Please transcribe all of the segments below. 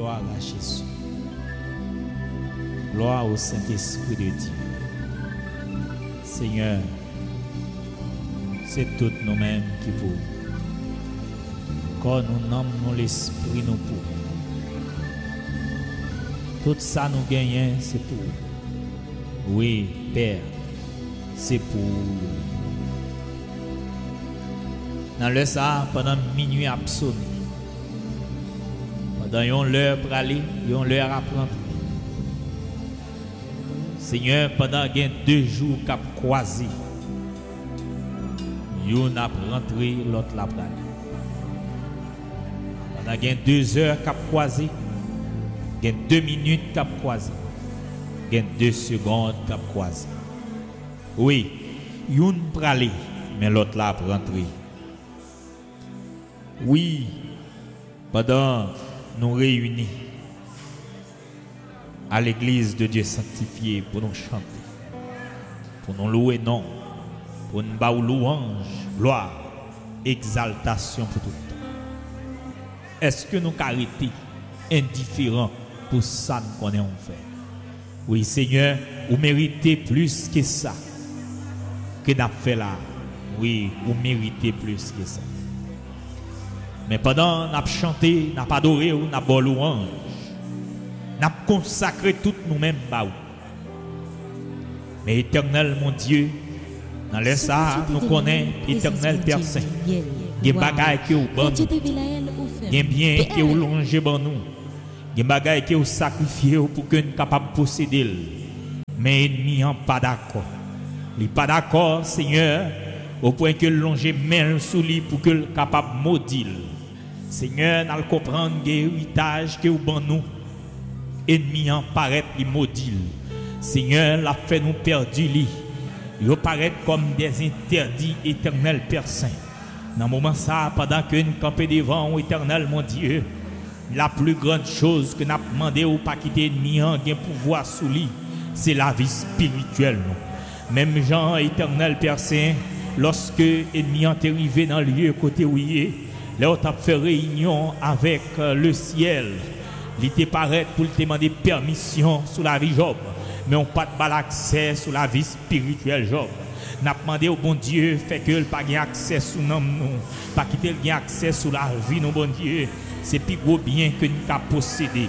Gloire à Jésus. Gloire au Saint-Esprit de Dieu. Seigneur, c'est tout nous-mêmes qui pour. Quand nous nommons l'Esprit, nous pour. Tout ça nous gagnons, c'est pour. Oui, Père, c'est pour. Dans le ça, pendant minuit absolu, pendant une heure pour aller, une heure à prendre. Seigneur, pendant 2 jours qu'a croisé, yon a rentré, l'autre l'a pris. Pendant 2 heures qu'a croisé, 2 minutes qu'a croisé, 2 secondes qu'a croisé. Oui, yon pralé, mais l'autre l'a rentré. Oui, pendant nous réunis à l'église de Dieu sanctifié pour nous chanter, pour nous louer non, pour nous bâtir louange, gloire, exaltation pour tout le temps. Est-ce que nous arrêtons indifférents pour ça qu'on est en fait? Oui, Seigneur, vous méritez plus que ça que nous avons fait là. Oui, vous méritez plus que ça. Mais pendant nous avons chanté, nous avons adoré, nous avons louange, nous avons consacré tout nous-mêmes. Mais éternel, mon Dieu, dans les ça, nous connaissons éternel Père Saint. Il y a des bagailles qui sont bonnes. Il y a bien qui sont longés pour nous. Il y a des bagailles qui sont sacrifiés pour que nous soyons capables de posséder. Mais l'ennemi n'est pas d'accord. Il n'est pas d'accord, Seigneur, au point que le longer main sous lui pour que le capable de maudire. Seigneur, nous comprenons l'héritage que vous avez nous. Ennemi en paraît les maudits. Seigneur, l'a fait nous perdre lui. Il paraît comme des interdits éternels Père Saint. Dans le moment ça, pendant que nous campons devant éternel mon Dieu, la plus grande chose que nous avons demandé ou pas quitter l'ennemi en pouvoir sous lui, c'est la vie spirituelle. Même Jean éternel Père Saint, lorsque l'ennemi est arrivé dans le lieu côté où il est, là on a fait réunion avec le ciel. Il était paraît pour te demander permission sur la vie Job, mais on n'a pas de accès sur la vie spirituelle Job. Nous avons demandé au bon Dieu, fait que le pas accès sur nous, pas quitter le accès sur la vie, nous bon Dieu. C'est plus gros bien que nous avons possédé.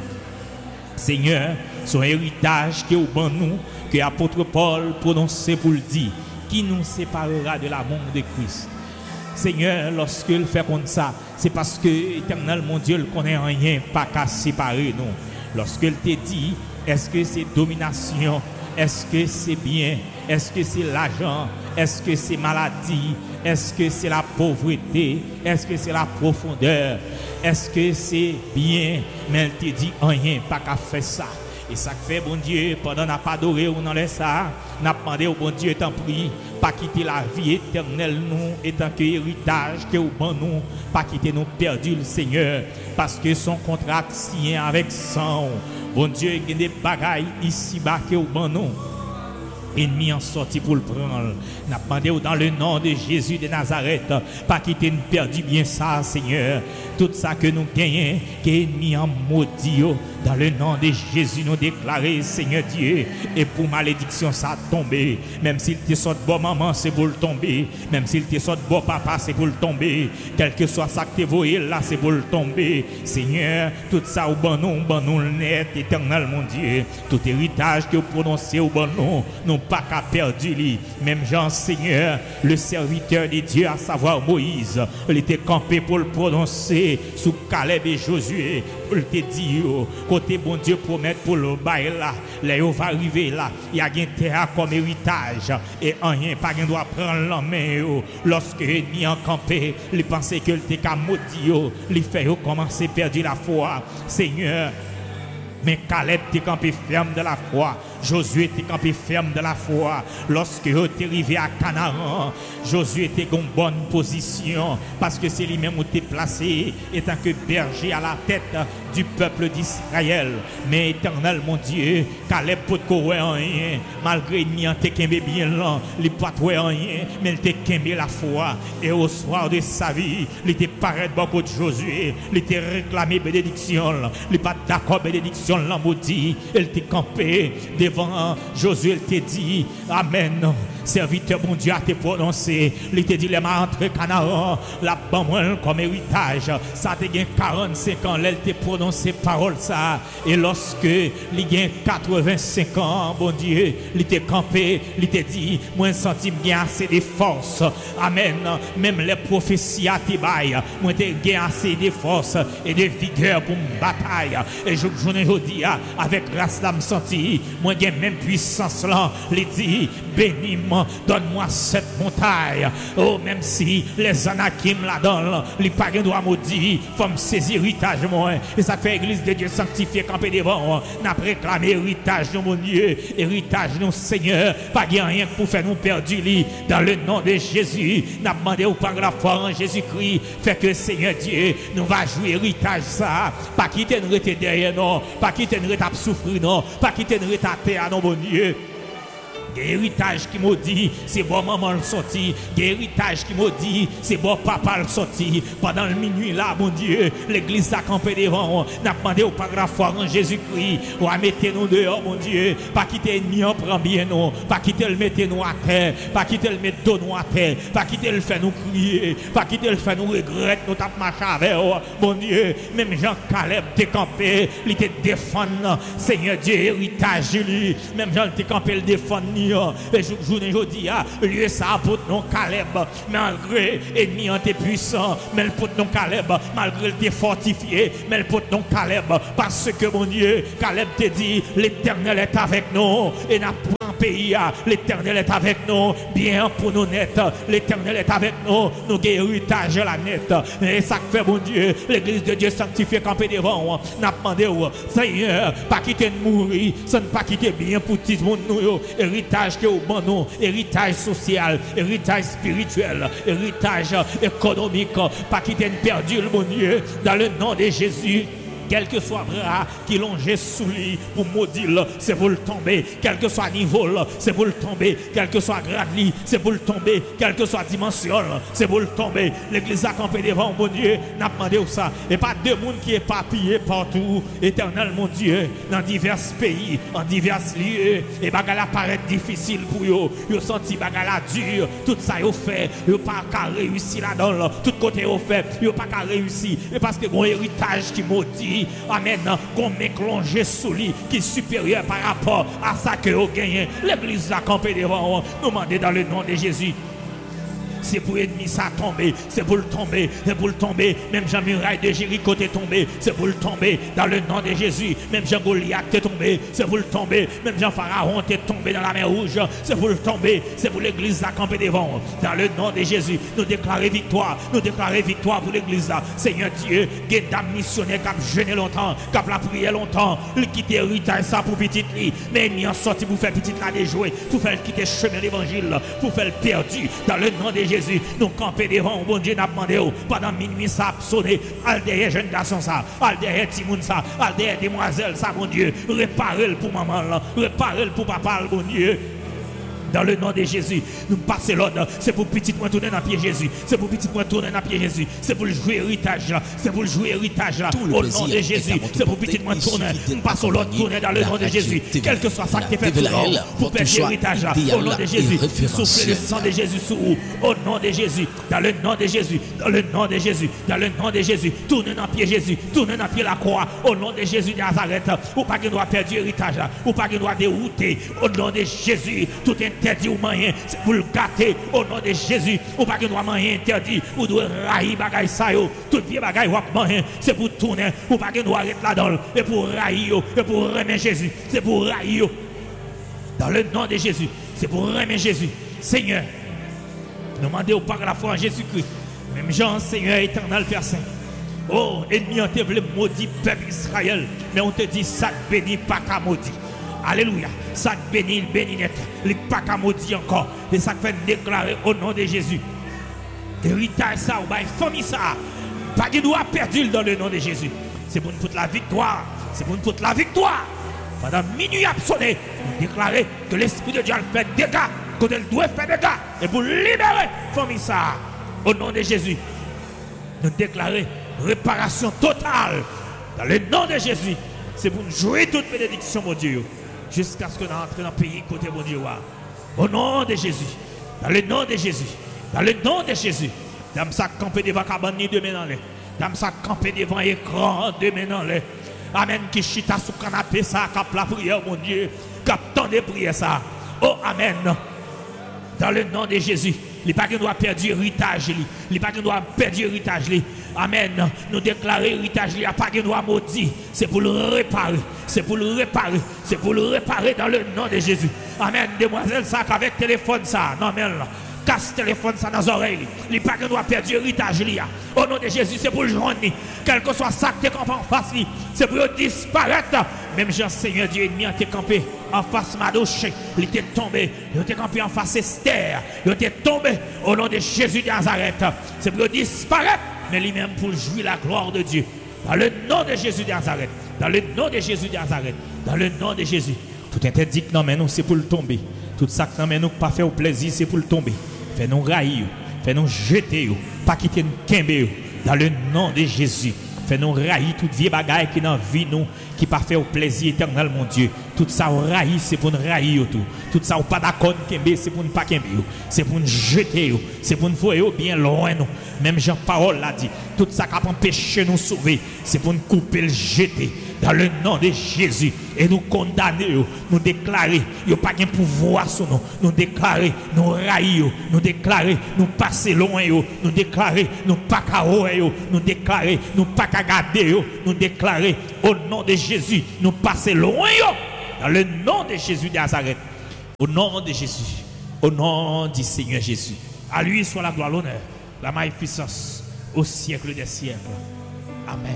Seigneur, son héritage qui est au bon nous, que l'apôtre Paul prononcé pour le dire, qui nous séparera de l'amour de Christ. Seigneur, lorsque il fait comme ça, c'est parce que éternel mon Dieu ne connaît rien, pas qu'à séparer nous. Lorsqu'il te dit, est-ce que c'est domination, est-ce que c'est bien, est-ce que c'est l'argent, est-ce que c'est maladie, est-ce que c'est la pauvreté, est-ce que c'est la profondeur, est-ce que c'est bien, mais il te dit rien, pas qu'à faire ça. Et ça fait, bon Dieu, pendant qu'on n'a pas adoré ou dans les ça, on a demandé au bon Dieu, t'en prie, pas quitter la vie éternelle, nous, étant que héritage, que au bon nous, pas quitter nous perdus, le Seigneur, parce que son contrat signé avec sang, bon Dieu, il y a des bagailles ici-bas, que au bon nous. Ennemi en sorti pour le prendre. N'a demandé dans le nom de Jésus de Nazareth, pas quitter nous perdu bien ça, Seigneur. Tout ça que nous gagnons, qu'ennemi en maudit, dans le nom de Jésus nous déclarer, Seigneur Dieu, et pour malédiction ça tomber. Même s'il te sort bon maman, c'est pour le tomber. Même s'il te sort bon papa, c'est pour le tomber. Quel que soit ça que tu vois là, c'est pour le tomber. Seigneur, tout ça au bon nom le net, éternel mon Dieu. Tout héritage que vous prononcez au bon nom, non pas qu'à perdu lui. Même Jean, Seigneur, le serviteur de Dieu, à savoir Moïse, il était campé pour le prononcer sous Caleb et Josué. Il te dit, côté bon Dieu promet pour le bail là, là il va arriver là, il y a un terre comme héritage et rien pas qu'il doit prendre la main. Lorsque il en campé, il pensait que il était qu'à maudit, il fait commencer à perdre la foi. Seigneur, mais Caleb t'est campé ferme de la foi. Josué était campé ferme de la foi. Lorsque il est arrivé à Canaan, Josué était en bonne position parce que c'est lui-même où était placé étant que berger à la tête du peuple d'Israël. Mais éternel mon Dieu, Caleb peut courir rien, malgré il a bien lent, il pas rien, mais il était la foi. Et au soir de sa vie, il était pareil beaucoup de Josué, il était réclamé bénédiction, il pas d'accord bénédiction là maudit, il était campé devant Josué, il t'a dit amen. Serviteur bon Dieu a te prononcé, il te dit les m'a entré Canaan, la banque comme héritage, ça te gagne 45 ans, elle te prononcé parole ça, et lorsque il gagne 85 ans, bon Dieu, il te campé, il te dit, moi senti bien assez de force, amen, même les prophéties à te bail, moi te gagne assez de force et de vigueur pour me bataille, et je dis avec grâce là me senti, moi gagne même puissance là, il dit, bénis-moi, donne-moi cette montagne. Oh, même si les anakim la donnent, les païens doivent maudire, faut me saisir héritage, moi. Et ça fait l'église de Dieu sanctifiée, camper devant, n'a réclamé héritage, mon Dieu, héritage, non Seigneur, pas rien pour faire nous perdre lui. Dans le nom de Jésus, n'a demandé au par la foi en Jésus-Christ, fait que Seigneur Dieu, nous va jouer héritage ça, pas quitter nous rester derrière, non, pas quitter nous rester souffrir, non, pas quitter nous rester à terre, non, mon Dieu. Héritage qui m'a dit, c'est bon maman le sorti. Héritage qui m'a dit, c'est bon papa le sorti. Pendant le minuit là, mon Dieu, l'église a campé devant. N'a demandé au paragraphe en Jésus-Christ. On va mettre nous dehors, mon Dieu. Pas quitter l'ennemi, on prend bien nous. Pas quitter le mettre nous à terre. Pas quitter le mettre nous à terre. Pas quitter le faire nous crier. Pas quitter le faire nous regretter. Nous tape marcher avec mon Dieu. Même Jean Caleb t'es campé. Il te défend. Seigneur Dieu, héritage lui. Même Jean t'es campé le défendre. Et je dis, lieu ça pour non Caleb, malgré ennemi en t'es puissant, mais pour non Caleb, malgré le t'es fortifié, mais pour non Caleb, parce que mon Dieu, Caleb te dit, l'Éternel est avec nous, et n'a pas pays, l'Éternel est avec nous, bien pour nous net, l'Éternel est avec nous, nous avons héritage la net, et ça fait mon Dieu, l'église de Dieu sanctifiée campé devant, n'a demandé, Seigneur, pas quitter de mourir, ça ne pas quitter bien pour tout le monde, nous, héritage que au bon héritage social, héritage spirituel, héritage économique, pas quitter de perdu le bon Dieu, dans le nom de Jésus. Quel que soit bras qui longe sous lui pour maudire, c'est pour le tomber. Quel que soit niveau, c'est pour le tomber. Quel que soit grade, c'est pour le tomber. Quelle que soit dimension, c'est pour le tomber. L'église a campé devant mon Dieu, n'a demandé ça. Et pas deux mondes qui est éparpillés partout. Éternel mon Dieu, dans divers pays, en divers lieux. Et bagala paraît difficile pour eux. Ils ont senti bagala dur. Tout ça ils ont fait. Ils n'ont pas réussi là-dedans. Tout côté ils ont fait. Ils n'ont pas réussi. Et parce que mon héritage qui maudit. Amen. Qu'on m'éclonge sous lui qui est supérieur par rapport à ça que vous gagnez. L'église a campé devant nous demander dans le nom de Jésus. C'est pour l'ennemi ça tomber, c'est pour le tomber, c'est pour le tomber. Même Jean-Muraille de Jéricho est tombé, c'est pour le tomber dans le nom de Jésus. Même Jean-Goliath est tombé, c'est pour le tomber. Même Jean-Pharaon est tombé dans la mer rouge, c'est pour le tomber. C'est pour l'église à camper devant. Dans le nom de Jésus, nous déclarons victoire, nous déclarons victoire pour l'église là. Seigneur Dieu, des dames missionnaires qui ont jeûné longtemps, qui ont prié longtemps, qui quittent héritage ça pour petit lit. Mais ils sont sortis pour faire petit là déjouer, pour faire quitter le chemin de l'évangile, pour faire le perdu. Dans le nom de Jésus, nous camper devant, bon Dieu n'a demandé pendant minuit ça a sonné, al derrière jeune garçon ça, al derrière Timoun ça, al derrière demoiselle ça, mon Dieu, réparez-le pour maman là, réparez-le pour papa, bon Dieu. Dans le nom de Jésus, nous passons l'ordre. C'est pour petit point tourner dans pied Jésus. C'est pour petit point tourner dans pied Jésus. C'est pour le jouer héritage là. C'est pour le jouer héritage là. Au nom de Jésus. C'est pour petit point tourner. Nous passons l'ordre tourner dans le nom de Jésus. Quel que soit ça qui est fait pour perdre héritage là. Au nom de Jésus. Soufflez le sang de Jésus sur vous. Au nom de Jésus. Dans le nom de Jésus. Dans le nom de Jésus. Dans le nom de Jésus. Tournez dans pied Jésus. Tournez dans pied la croix. Au nom de Jésus de Nazareth. Ou pas qu'il doit perdre héritage là. Ou pas qu'il doit dérouter. Au nom de Jésus. Tout interdit ou moyen, c'est pour le gâter au nom de Jésus. Ou pas que nous moyen interdit, ou doit railler bagaille ça yo, tout pied bagaille ou moyen, c'est pour tourner, ou pas que nous arrêter là-dedans, et pour railler, et pour remettre Jésus, c'est pour railler. Dans le nom de Jésus, c'est pour remettre Jésus. Seigneur, nous demandons par la foi en Jésus-Christ, même Jean, Seigneur éternel Père Saint. Oh, ennemi, on te voulait maudit peuple Israël, mais on te dit ça béni pas qu'à maudit. Alléluia. Ça bénit, il bénit net. Il pas qu'à maudire encore. Et ça fait déclarer au nom de Jésus. Héritage ça, ou bien famille ça. Pas de doigt perdu dans le nom de Jésus. C'est pour nous toute la victoire. C'est pour nous toute la victoire. Pendant minuit absolu, nous déclarer que l'Esprit de Dieu fait dégâts, que elle doit faire dégâts. Et pour libérer famille ça. Au nom de Jésus. Nous déclarer réparation totale. Dans le nom de Jésus. C'est pour nous jouer toute bénédiction, mon Dieu. Jusqu'à ce que nous entrions dans le pays côté mon Dieu. Au nom de Jésus. Dans le nom de Jésus. Dans le nom de Jésus. Dans ça camper devant cabane demain dans les. Dans ça camper devant écran demain dans les. Amen. Qui chita sous canapé ça, cap la prière, mon Dieu. Cap tant de prière ça. Oh, amen. Dans le nom de Jésus. Il n'est pas qu'il doit perdre l'héritage. Il n'est pas qu'il doit perdre l'héritage. Amen. Nous déclarons l'héritage. Il n'y a pas qu'il doit maudire. C'est pour le réparer. C'est pour le réparer. C'est pour le réparer dans le nom de Jésus. Amen. Demoiselle, ça avec téléphone, ça. Non, mais là. Casse téléphone ça dans les oreilles. Il n'est pas qu'il doit perdre l'héritage. Au nom de Jésus, c'est pour le joindre. Quel que soit ça que tu campes en face, c'est pour disparaître. Même Jean Seigneur Dieu ennemi a été campé en face Madoche. Il était tombé. Il était campé en face Esther. Il était tombé au nom de Jésus de Nazareth. C'est pour disparaître. Mais lui-même pour jouir la gloire de Dieu. Dans le nom de Jésus de Nazareth. Dans le nom de Jésus de Nazareth. Dans le nom de Jésus. Tout interdit que non, mais nous, c'est pour le tomber. Tout ça que non, mais nous, pas faire au plaisir, c'est pour le tomber. Fais-nous railler, fais-nous jeter, pas quitter nous quimber. Dans le nom de Jésus. Fais-nous railler toute vieille bagaille qui dans la vie nous, qui pas fait au plaisir éternel, mon Dieu. Tout ça, railler, c'est pour nous railler tout. Tout ça, pas d'accord, c'est pour nous pas quimber. C'est pour nous jeter, c'est pour nous faire bien loin nous. Même Jean-Paul l'a dit. Tout ça qui a empêché nous sauver, c'est pour nous couper, le jeter. Dans le nom de Jésus. Et nous condamner, nous déclarer, il n'y a pas de pouvoir sur nous. Nous déclarer, nous railler, nous déclarer, nous passer loin, nous déclarer, nous pas qu'à nous déclarer, nous pas qu'à garder, nous déclarer, au nom de Jésus, nous passer loin, dans le nom de Jésus de Nazareth. Au nom de Jésus, au nom du Seigneur Jésus. À lui soit la gloire, l'honneur, la magnificence, au siècle des siècles. Amen.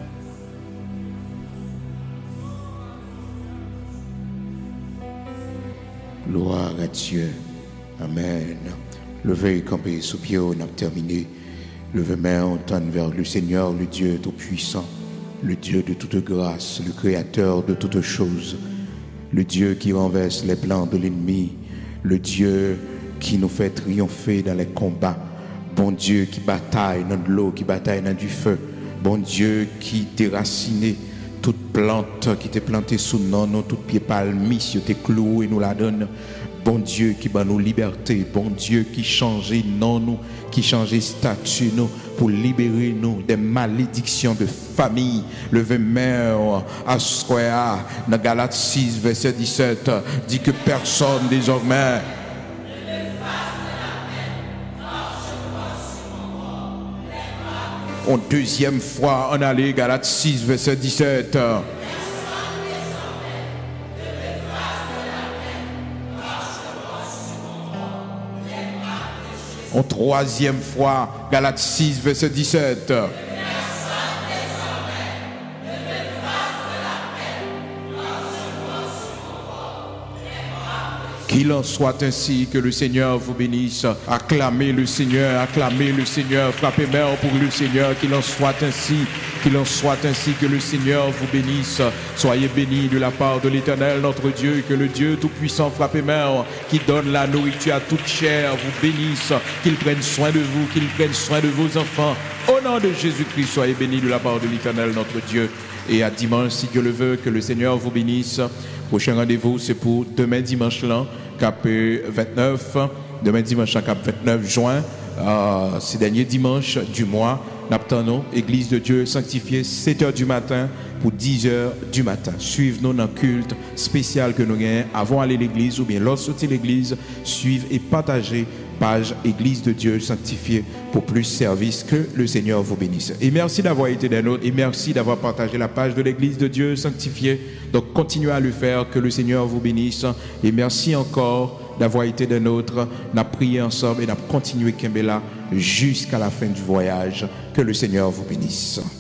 Gloire à Dieu. Amen. Levez camper sous pied, on a terminé. Levez main, on tourne vers le Seigneur, le Dieu tout-puissant, le Dieu de toute grâce, le Créateur de toutes choses, le Dieu qui renverse les plans de l'ennemi, le Dieu qui nous fait triompher dans les combats, bon Dieu qui bataille dans de l'eau, qui bataille dans du feu, bon Dieu qui déracine toute plante qui était plantée sous nous, tout pied palmis, qui était cloué, nous la donne. Bon Dieu qui bat nous liberté, bon Dieu qui change non nous, qui change statut nous pour libérer nous des malédictions de famille. Levez main à Square, dans Galates 6, verset 17, dit que personne désormais en deuxième fois, on allait Galates 6, verset 17. En troisième fois, Galates 6, verset 17. Qu'il en soit ainsi, que le Seigneur vous bénisse. Acclamez le Seigneur, frappez main pour le Seigneur. Qu'il en soit ainsi, que le Seigneur vous bénisse. Soyez bénis de la part de l'Éternel, notre Dieu, que le Dieu Tout-Puissant, frappez main, qui donne la nourriture à toute chair, vous bénisse. Qu'il prenne soin de vous, qu'il prenne soin de vos enfants. Au nom de Jésus-Christ, soyez bénis de la part de l'Éternel, notre Dieu. Et à dimanche, si Dieu le veut, que le Seigneur vous bénisse. Prochain rendez-vous, c'est pour demain dimanche là, cap 29. Demain dimanche, cap 29 juin. C'est dernier dimanche du mois. Naptano, Église de Dieu sanctifiée, 7h du matin pour 10h du matin. Suivez-nous dans le culte spécial que nous avons avant d'aller à l'église ou bien lorsque sortir l'église. Suivez et partagez page Église de Dieu sanctifiée pour plus service. Que le Seigneur vous bénisse. Et merci d'avoir été des nôtres et merci d'avoir partagé la page de l'Église de Dieu sanctifiée. Donc continuez à le faire. Que le Seigneur vous bénisse. Et merci encore d'avoir été des nôtres. On a prié ensemble et on a continué Kembela jusqu'à la fin du voyage. Que le Seigneur vous bénisse.